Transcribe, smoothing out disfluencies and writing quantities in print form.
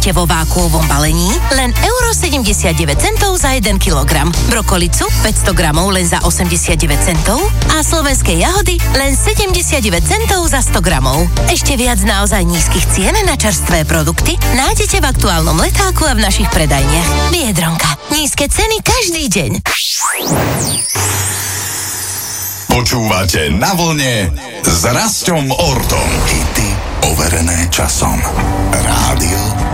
vo vákuovom balení len €79 za 1 kilogram. Brokolicu 500 gramov len za 89 centov a slovenské jahody len 79 centov za 100 gramov. Ešte viac naozaj nízkych cien na čerstvé produkty nájdete v aktuálnom letáku a v našich predajniach. Biedronka. Nízke ceny každý deň. Počúvate Na vlne s Rasťom Ortom. Hity overené časom. Rádio